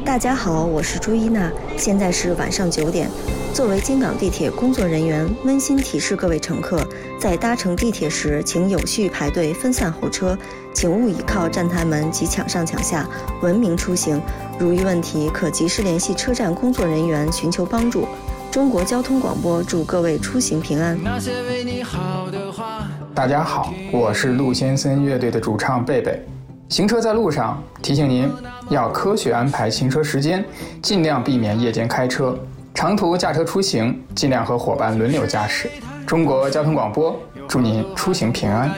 大家好，我是朱一娜，现在是晚上9点。作为京港地铁工作人员，温馨提示各位乘客，在搭乘地铁时，请有序排队，分散候车，请勿倚靠站台门及抢上抢下，文明出行。如遇问题，可及时联系车站工作人员寻求帮助。中国交通广播祝各位出行平安。 大家好，我是陆先生乐队的主唱贝贝。行车在路上，提醒您要科学安排行车时间，尽量避免夜间开车。长途驾车出行，尽量和伙伴轮流驾驶。中国交通广播祝您出行平安。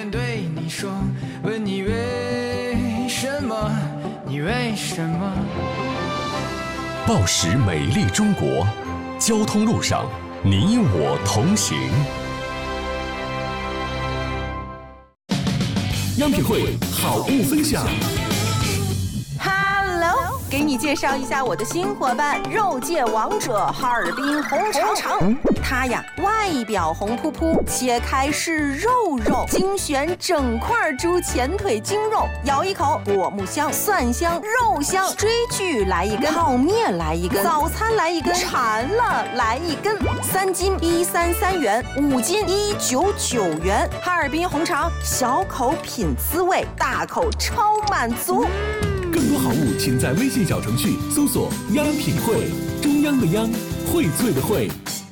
问你为什么？你为什么？ 报时美丽中国，交通路上你我同行。央品汇好物分享。 Hello， 给你介绍一下我的新伙伴——肉界王者哈尔滨红肠肠。它呀，外表红扑扑，切开是肉肉，精选整块猪前腿精肉，咬一口，果木香、蒜香、肉香，追剧来一根，泡面来一根，早餐来一根，馋了来一根，3斤133元，5斤199元。哈尔滨红肠，小口品滋味，大口超满足。 更多好物，请在微信小程序搜索“央品汇”，中央的央，荟萃的荟。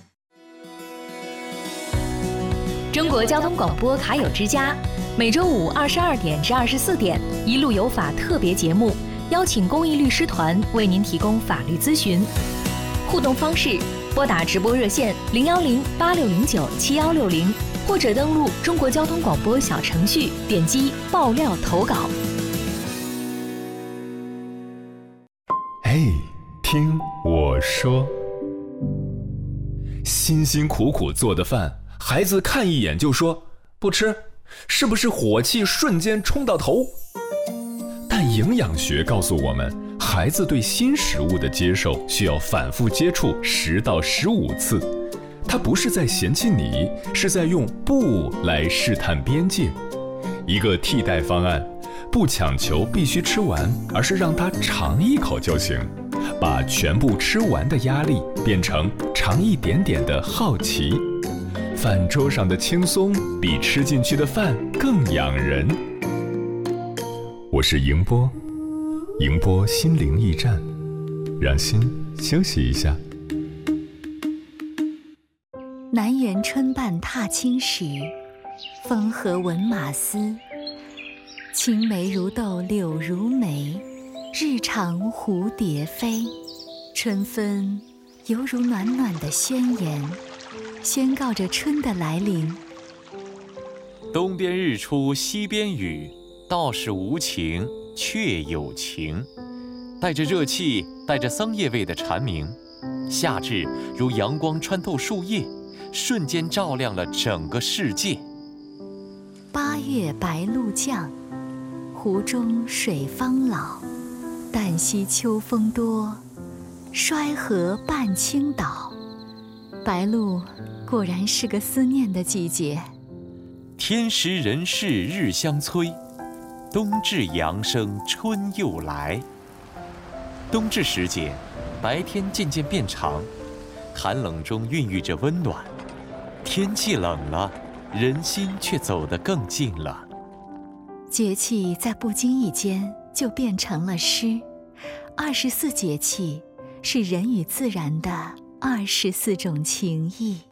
中国交通广播卡友之家，每周五22点至24点，一路有法特别节目，邀请公益律师团为您提供法律咨询。互动方式：拨打直播热线010-8609-7160，或者登录中国交通广播小程序，点击爆料投稿。 嘿，听我说，辛辛苦苦做的饭，孩子看一眼就说不吃，是不是火气瞬间冲到头？但营养学告诉我们，孩子对新食物的接受需要反复接触10到15次。他不是在嫌弃你，是在用不来试探边界。一个替代方案，不强求必须吃完，而是让他尝一口就行，把全部吃完的压力变成尝一点点的好奇。饭桌上的轻松比吃进去的饭更养人。我是迎波，迎波心灵驿站，让心休息一下。 南园春半踏青时，风和闻马嘶。青梅如豆柳如眉，日长蝴蝶飞。春分犹如暖暖的宣言，宣告着春的来临。 东边日出西边雨，道是无情却有情。带着热气，带着桑叶味的蝉鸣，夏至如阳光穿透树叶，瞬间照亮了整个世界。 8月白露降，湖中水方老。旦夕秋风多，衰河半倾倒。白露果然是个思念的季节。 天时人事日相催，冬至阳生春又来。冬至时节，白天渐渐变长，寒冷中孕育着温暖。天气冷了，人心却走得更近了。 节气在不经意间就变成了诗。24节气是人与自然的24种情谊。